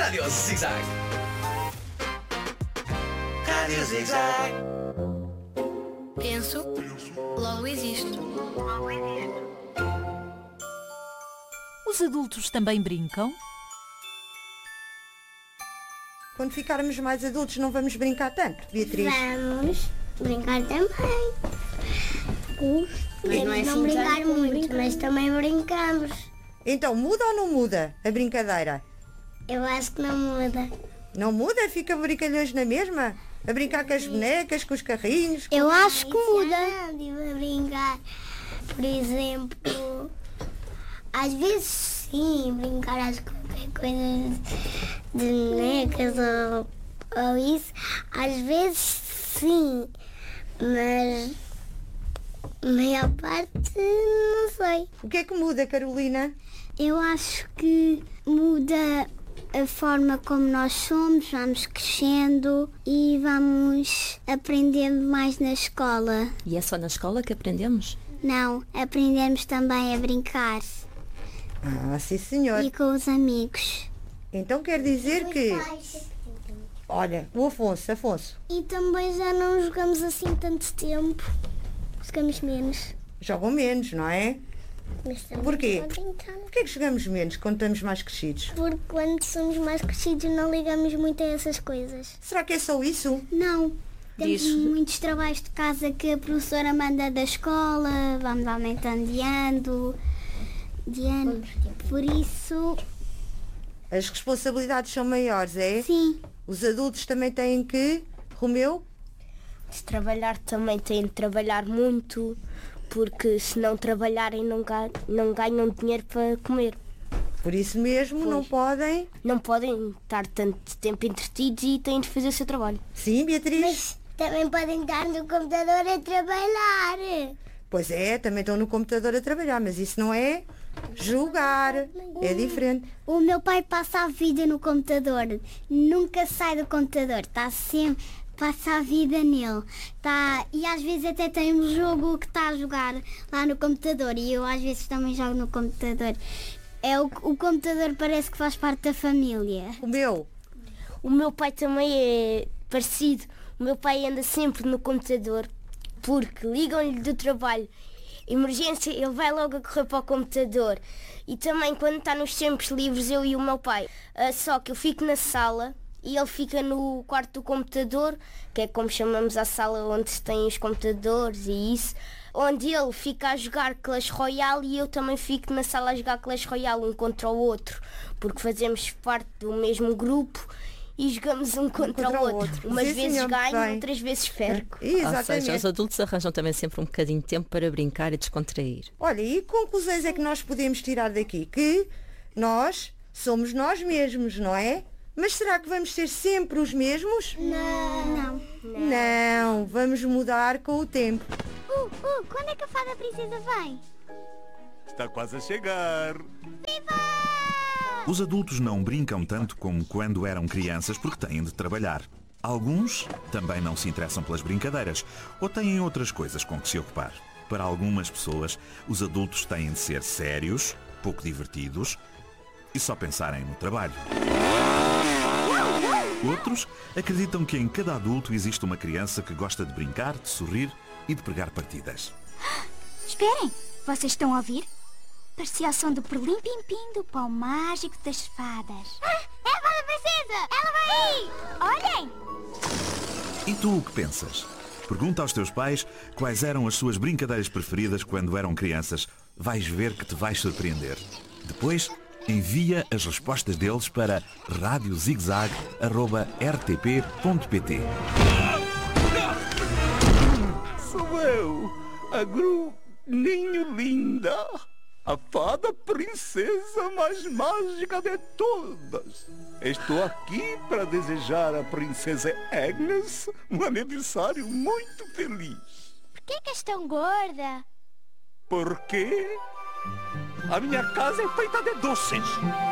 Rádio Zig-Zag. Rádio Zig-Zag. Penso, logo existo. Os adultos também brincam? Quando ficarmos mais adultos não vamos brincar tanto, Beatriz? Vamos brincar também. Mas não é Podemos não assim brincar tanto como muito, brincar. mas também brincamos. Então, muda ou não muda a brincadeira? Eu acho que não muda. Não muda? Fica brincalhões na mesma? A brincar com as bonecas, com os carrinhos? Eu acho que muda. A brincar, por exemplo, às vezes sim, brincar às qualquer coisa de bonecas ou isso. Às vezes sim, mas a maior parte não sei. O que é que muda, Carolina? Eu acho que muda a forma como nós somos, vamos crescendo e vamos aprendendo mais na escola. E é só na escola que aprendemos? Não, aprendemos também a brincar Ah, sim senhor. e com os amigos. Então quer dizer que... Olha, o Afonso, E também já não jogamos assim tanto tempo. Jogamos menos. jogam menos, não é? Mas também Porquê? já brincamos. Porquê que jogamos menos quando estamos mais crescidos? Porque quando somos mais crescidos não ligamos muito a essas coisas. Será que é só isso? Não. Temos Diz. muitos trabalhos de casa que a professora manda da escola, vamos aumentando de ano. Por isso, As responsabilidades são maiores, é? sim, Os adultos também têm que... Romeu? Se trabalhar também têm de trabalhar muito, porque se não trabalharem não ganham dinheiro para comer. Por isso mesmo não podem... Não podem estar tanto tempo entretidos e têm de fazer o seu trabalho. Sim, Beatriz? mas também podem estar no computador a trabalhar. Pois é, também estão no computador a trabalhar, mas isso não é jogar, é diferente. O meu pai passa a vida no computador, nunca sai do computador, está sempre, passa a vida nele. E às vezes até tem um jogo que está a jogar lá no computador e eu às vezes também jogo no computador. O computador parece que faz parte da família. O meu pai também é parecido. O meu pai anda sempre no computador porque ligam-lhe do trabalho. Emergência, ele vai logo a correr para o computador. E também quando está nos tempos livres, eu e o meu pai. Só que eu fico na sala e ele fica no quarto do computador, que é como chamamos a sala onde se têm os computadores e isso, onde ele fica a jogar Clash Royale e eu também fico na sala a jogar Clash Royale um contra o outro, porque fazemos parte do mesmo grupo e jogamos um contra o outro. Umas Sim, vezes senhor, ganho, bem. outras vezes perco. Ou seja, Exatamente. os adultos arranjam também sempre um bocadinho de tempo para brincar e descontrair. Olha, e que conclusões é que nós podemos tirar daqui? Que nós somos nós mesmos, não é? Mas será que vamos ser sempre os mesmos? Não. Não, vamos mudar com o tempo. Quando é que a fada princesa vem? Está quase a chegar. Os adultos não brincam tanto como quando eram crianças porque têm de trabalhar. Alguns também não se interessam pelas brincadeiras ou têm outras coisas com que se ocupar. Para algumas pessoas, os adultos têm de ser sérios, pouco divertidos e só pensarem no trabalho. Outros acreditam que em cada adulto existe uma criança que gosta de brincar, de sorrir e de pregar partidas. Esperem, vocês estão a ouvir? Parecia o som do perlim-pim-pim do pão mágico das fadas. É a fada princesa! Ela vai aí! Olhem! E tu o que pensas? Pergunta aos teus pais quais eram as suas brincadeiras preferidas quando eram crianças. Vais ver que te vais surpreender. Depois, envia as respostas deles para radiozigzag@rtp.pt. Sou eu, a Ninho Linda, a fada princesa mais mágica de todas. Estou aqui para desejar à princesa Agnes um aniversário muito feliz. Por que és tão gorda? Porque a minha casa é feita de doces.